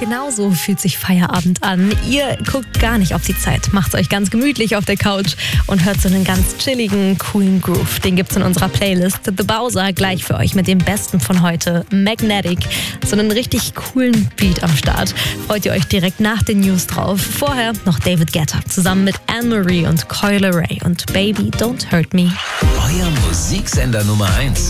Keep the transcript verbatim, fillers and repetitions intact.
genauso fühlt sich Feierabend an. Ihr guckt gar nicht auf die Zeit, macht's euch ganz gemütlich auf der Couch und hört so einen ganz chilligen, coolen Groove. Den gibt's in unserer Playlist The Bowser gleich für euch mit dem Besten von heute, Magnetic. So einen richtig coolen Beat am Start. Freut ihr euch direkt nach den News drauf. Vorher noch David Guetta zusammen mit Anne-Marie und Coi Leray und Baby Don't Hurt Me. Euer Musiksender Nummer eins.